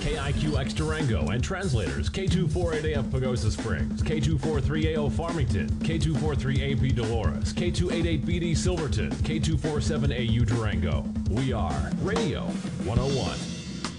KIQX Durango and translators K248AF Pagosa Springs, K243AO Farmington, K243AP Dolores, K288BD Silverton, K247AU Durango. We are Radio 101.